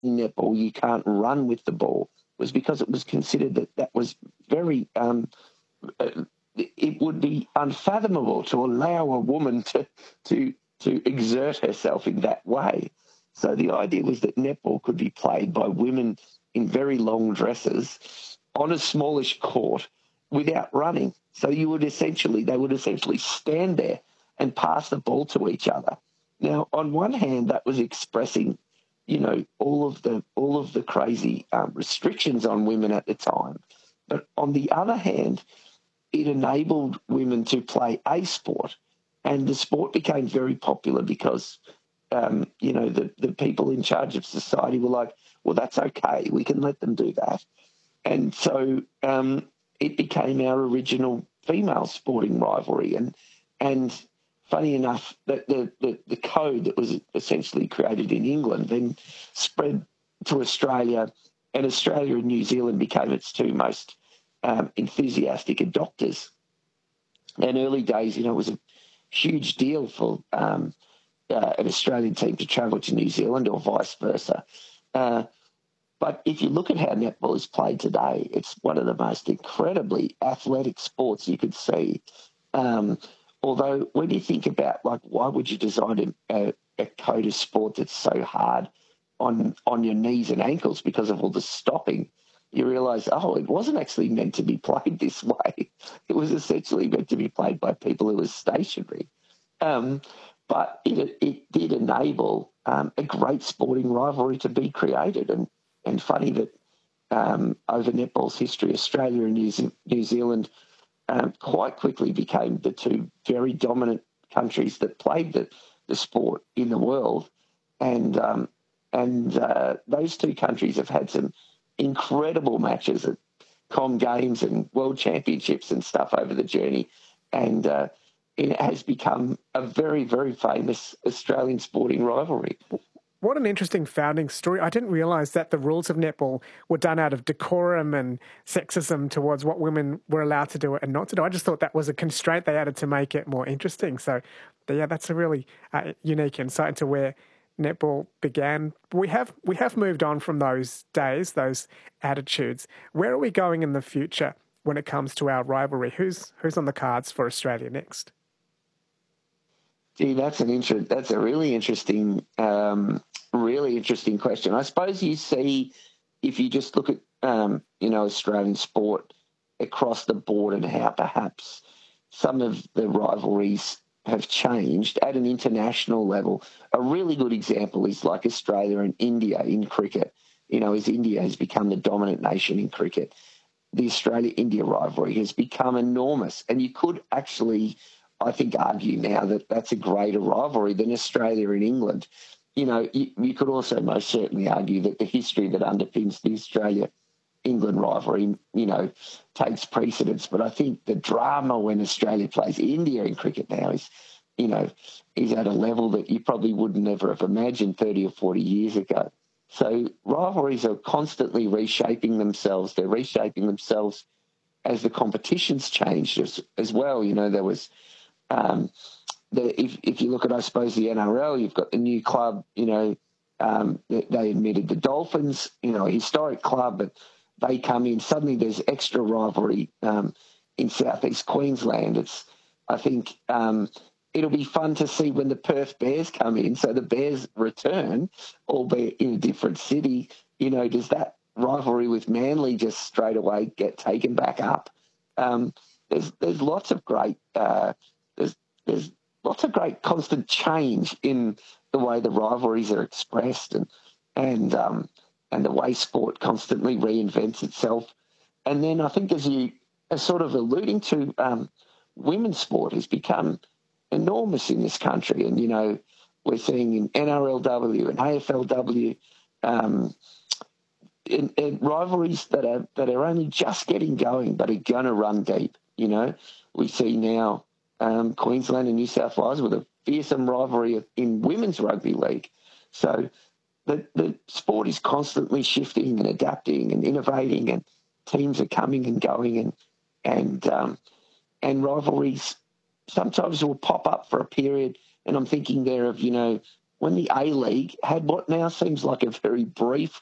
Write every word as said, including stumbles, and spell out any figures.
in netball you can't run with the ball was because it was considered that that was very, um, uh, it would be unfathomable to allow a woman to, to, to exert herself in that way. So the idea was that netball could be played by women in very long dresses on a smallish court without running. So you would essentially, they would essentially stand there and pass the ball to each other. Now, on one hand, that was expressing, you know, all of the all of the crazy um, restrictions on women at the time. But on the other hand, it enabled women to play a sport, and the sport became very popular because, um, you know, the, the people in charge of society were like, well, that's okay, we can let them do that. And so um, it became our original female sporting rivalry. And and funny enough, that the, the, the code that was essentially created in England then spread to Australia, and Australia and New Zealand became its two most um, enthusiastic adopters. And early days, you know, it was a huge deal for um, uh, an Australian team to travel to New Zealand or vice versa. Uh, But if you look at how netball is played today, it's one of the most incredibly athletic sports you could see. Um, although when you think about, like, why would you design a, a code of sport that's so hard on on your knees and ankles because of all the stopping, you realise, oh, it wasn't actually meant to be played this way. It was essentially meant to be played by people who were stationary. Um, but it, it did enable um, a great sporting rivalry to be created. And And funny that um, over netball's history, Australia and New, Ze- New Zealand um, quite quickly became the two very dominant countries that played the, the sport in the world. And um, and uh, those two countries have had some incredible matches at Com Games and World Championships and stuff over the journey. And uh, it has become a very, very famous Australian sporting rivalry. What an interesting founding story. I didn't realise that the rules of netball were done out of decorum and sexism towards what women were allowed to do and not to do. I just thought that was a constraint they added to make it more interesting. So, yeah, that's a really uh, unique insight into where netball began. We have we have moved on from those days, those attitudes. Where are we going in the future when it comes to our rivalry? Who's who's on the cards for Australia next? Gee, that's an inter- That's a really interesting, um, really interesting question. I suppose you see, if you just look at, um, you know, Australian sport across the board and how perhaps some of the rivalries have changed at an international level. A really good example is like Australia and India in cricket. You know, as India has become the dominant nation in cricket, the Australia-India rivalry has become enormous, and you could actually, I think, argue now that that's a greater rivalry than Australia and England. You know, you, you could also most certainly argue that the history that underpins the Australia-England rivalry, you know, takes precedence. But I think the drama when Australia plays India in cricket now is, you know, is at a level that you probably would never have imagined thirty or forty years ago. So rivalries are constantly reshaping themselves. They're reshaping themselves as the competitions changed as, as well. You know, there was... Um, the, if, if you look at, I suppose, the N R L, you've got the new club, you know, um, they, they admitted the Dolphins, you know, a historic club, but they come in, suddenly there's extra rivalry um, in southeast Queensland. It's, I think um, it'll be fun to see when the Perth Bears come in. So the Bears return, albeit in a different city. You know, does that rivalry with Manly just straight away get taken back up? Um, there's, there's lots of great... Uh, There's, there's lots of great constant change in the way the rivalries are expressed, and and um, and the way sport constantly reinvents itself. And then I think, as you are sort of alluding to, um, women's sport has become enormous in this country, and you know we're seeing in N R L W and A F L W um, in, in rivalries that are that are only just getting going, but are going to run deep. You know, we see now. Um, Queensland and New South Wales with a fearsome rivalry in women's rugby league. So the, the sport is constantly shifting and adapting and innovating, and teams are coming and going, and and um, and rivalries sometimes will pop up for a period. And I'm thinking there of, you know, when the A League had what now seems like a very brief